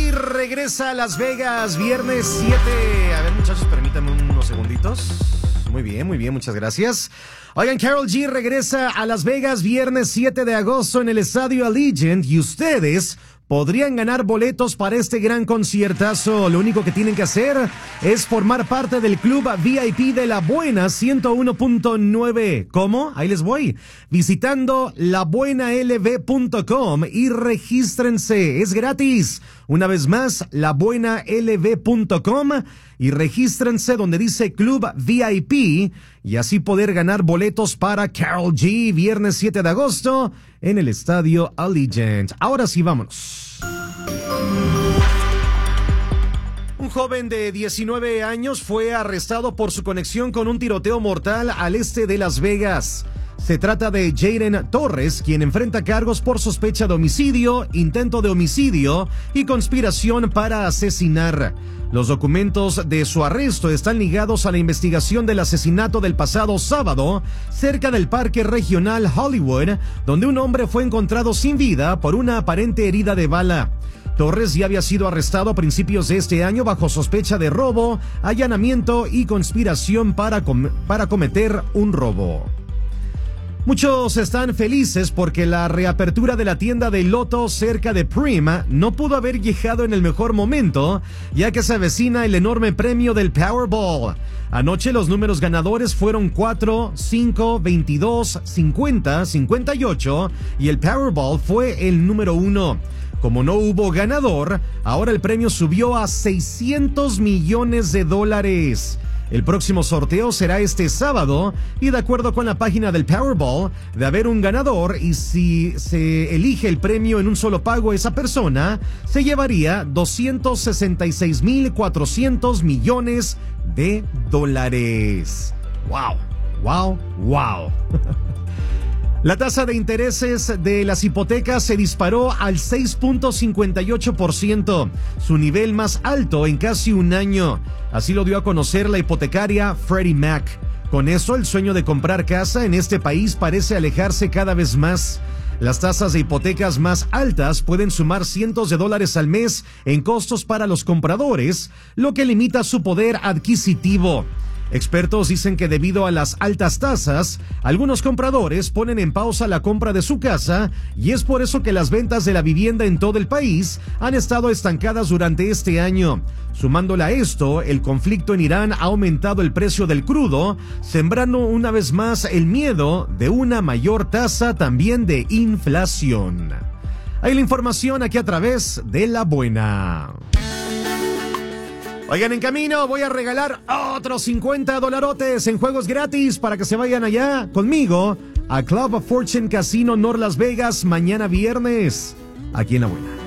G regresa a Las Vegas, viernes 7. A ver, muchachos, permítanme unos segunditos. Muy bien, muchas gracias. Oigan, Karol G regresa a Las Vegas, viernes 7 de agosto en el estadio Allegiant, y ustedes podrían ganar boletos para este gran conciertazo. Lo único que tienen que hacer es formar parte del club VIP de La Buena 101.9. ¿Cómo? Ahí les voy. Visitando labuenalv.com y regístrense. Es gratis. Una vez más, labuenalv.com y regístrense donde dice Club VIP y así poder ganar boletos para Karol G viernes 7 de agosto en el estadio Allegiant. Ahora sí, vámonos. Un joven de 19 años fue arrestado por su conexión con un tiroteo mortal al este de Las Vegas. Se trata de Jaden Torres, quien enfrenta cargos por sospecha de homicidio, intento de homicidio y conspiración para asesinar. Los documentos de su arresto están ligados a la investigación del asesinato del pasado sábado cerca del Parque Regional Hollywood, donde un hombre fue encontrado sin vida por una aparente herida de bala. Torres ya había sido arrestado a principios de este año bajo sospecha de robo, allanamiento y conspiración para cometer un robo. Muchos están felices porque la reapertura de la tienda de Loto cerca de Prima no pudo haber llegado en el mejor momento, ya que se avecina el enorme premio del Powerball. Anoche los números ganadores fueron 4, 5, 22, 50, 58 y el Powerball fue el número 1. Como no hubo ganador, ahora el premio subió a $600 millones. El próximo sorteo será este sábado y de acuerdo con la página del Powerball, de haber un ganador y si se elige el premio en un solo pago, esa persona se llevaría $266,400 millones. ¡Wow! La tasa de intereses de las hipotecas se disparó al 6.58%, su nivel más alto en casi un año. Así lo dio a conocer la hipotecaria Freddie Mac. Con eso, el sueño de comprar casa en este país parece alejarse cada vez más. Las tasas de hipotecas más altas pueden sumar cientos de dólares al mes en costos para los compradores, lo que limita su poder adquisitivo. Expertos dicen que debido a las altas tasas, algunos compradores ponen en pausa la compra de su casa y es por eso que las ventas de la vivienda en todo el país han estado estancadas durante este año. Sumándole a esto, el conflicto en Irán ha aumentado el precio del crudo, sembrando una vez más el miedo de una mayor tasa también de inflación. Hay la información aquí a través de La Buena. Oigan, en camino voy a regalar otros $50 en juegos gratis para que se vayan allá conmigo a Club of Fortune Casino North Las Vegas mañana viernes, aquí en La Buena.